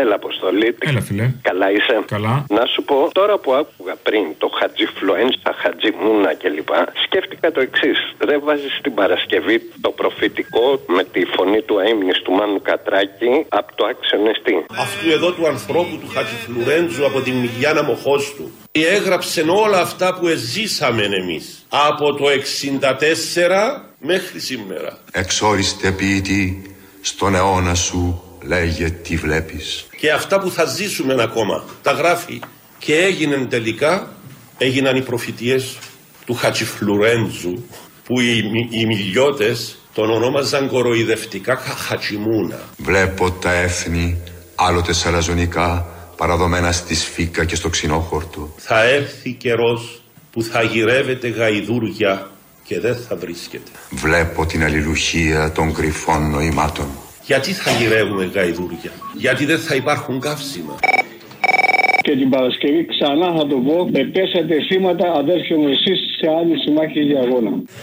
Έλα, Αποστολή. Έλα, φίλε. Καλά είσαι? Καλά. Να σου πω, τώρα που άκουγα πριν το Χατζιφλουέντσα, Χατζιμούνα κλπ., σκέφτηκα το εξής. Δεν βάζεις την Παρασκευή το προφητικό με τη φωνή του αείμνης του Μάνου Κατράκη από το Άξιον Εστί. Αυτού εδώ του ανθρώπου του Χατζιφλουρέντζου από τη Μυγιάνα Μοχώς του. Έγραψε όλα αυτά που εζήσαμε εμείς από το 64 μέχρι σήμερα. Εξόριστε ποιητή, στον αιώνα σου λέγε τι βλέπεις. Και αυτά που θα ζήσουμε ακόμα τα γράφει. Και έγιναν οι προφητείες του Χατζιφλουρέντζου, που οι μιλιώτες τον ονόμαζαν κοροϊδευτικά Χατζιμούνα. Βλέπω τα έθνη άλλοτε σαλαζονικά παραδομένα στη σφίκα και στο ξινόχορτο. Θα έρθει καιρός που θα γυρεύεται γαϊδούρια και δεν θα βρίσκεται. Βλέπω την αλληλουχία των κρυφών νοημάτων. Γιατί θα γυρεύουμε γαϊδούρια? Γιατί δεν θα υπάρχουν καύσιμα. Και την Παρασκευή ξανά θα το πω, πέσατε θύματα αδέρφια μου εσείς σε άλλη συμμάχη για αγώνα.